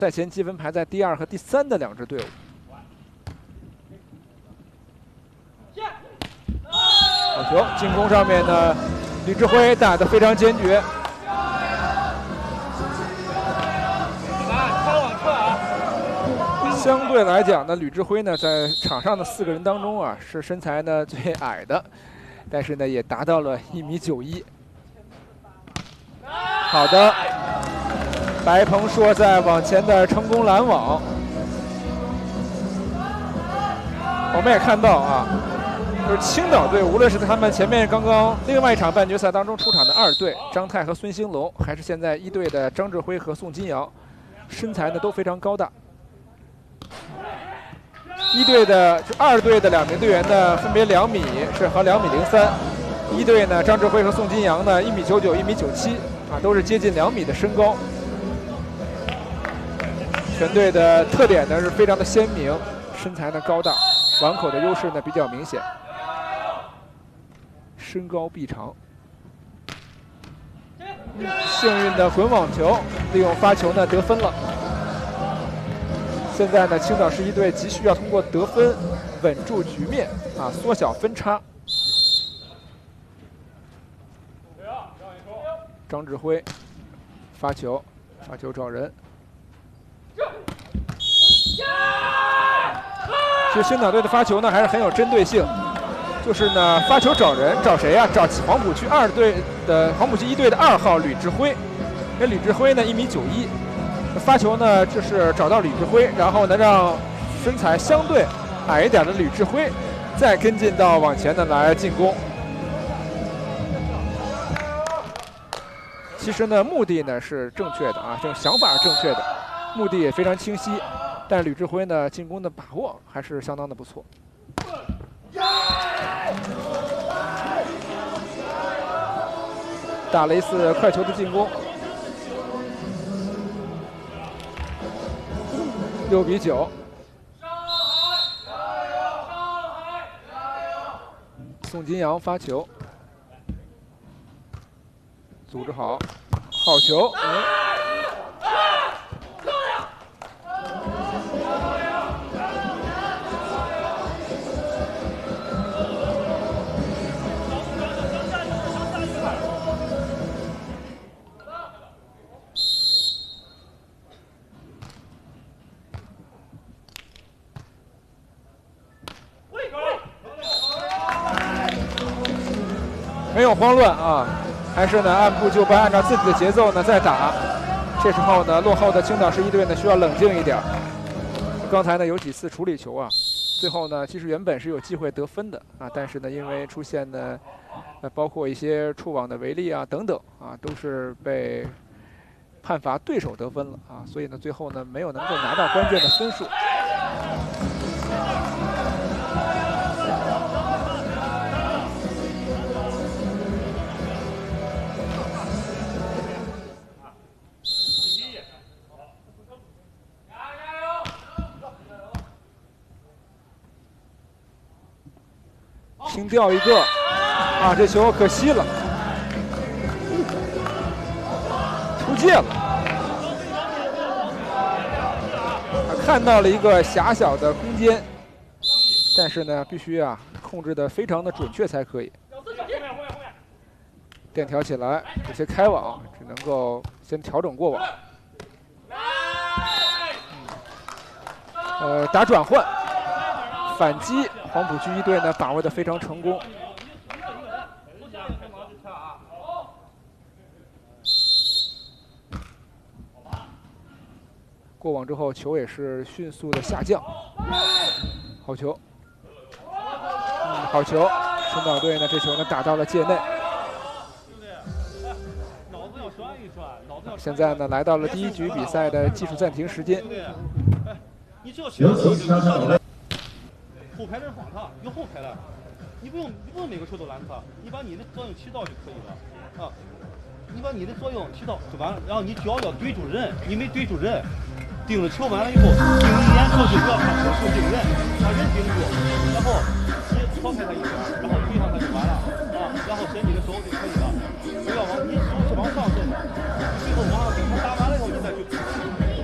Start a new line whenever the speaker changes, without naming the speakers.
赛前积分排在第2和第3的2支队伍。好球！进攻上面呢，吕志辉打得非常坚决。相对来讲呢，吕志辉呢在场上的4个人当中啊，是身材呢最矮的，但是呢也达到了1.91米。好的，白鹏硕在往前的成功拦网。我们也看到啊，就是青岛队，无论是他们前面刚刚另外一场半决赛当中出场的2队张泰和孙兴龙，还是现在1队的张志辉和宋金阳，身材呢都非常高大。2队的2名队员呢，分别2米是和2.03米。1队呢，张志辉和宋金阳呢1.99米、1.97米啊，都是接近2米的身高。全队的特点呢是非常的鲜明，身材呢高大，碗口的优势呢比较明显，身高臂长。幸运的滚网球，利用发球呢得分了。现在呢，青岛市1队急需要通过得分稳住局面啊，缩小分差。张志辉发球找人。其实青岛队的发球呢还是很有针对性，就是呢发球找人，找谁啊？找黄浦区1队的2号吕志辉。这吕志辉呢1.91米。发球呢，就是找到吕志辉，然后呢，让身材相对矮一点的吕志辉再跟进到往前的来进攻。其实呢，目的呢是正确的啊，这种想法是正确的，目的也非常清晰，但吕志辉呢进攻的把握还是相当的不错。打了一次快球的进攻。6-9，宋金阳发球，组织好，好球。没有慌乱啊，还是呢按部就班，按照自己的节奏呢在打。这时候呢，落后的青岛市1队呢需要冷静一点。刚才呢有几次处理球啊，最后呢其实原本是有机会得分的啊，但是呢因为出现呢包括一些触网的违例啊等等啊，都是被判罚对手得分了啊，所以呢最后呢没有能够拿到关键的分数。轻掉一个啊，这球可惜了，出界了。看到了一个狭小的空间，但是呢，必须啊控制的非常的准确才可以。垫挑起来，有些开网，只能够先调整过网。打转换，反击。黄浦区1队呢把握的非常成功。过网之后，球也是迅速的下降。好球，好球！青岛队呢这球呢打到了界内。现在呢来到了第1局比赛的技术暂停时间。
后排人晃他，有后排的，你不用每个球都拦他，你把你的作用起到就可以了啊！你把你的作用起到就完了，然后你脚要对住人，你没对住人，盯着球完了以后，盯一眼球就不要看手盯人，把人盯住，然后你抛开他一点，然后对上他就完了啊！然后身体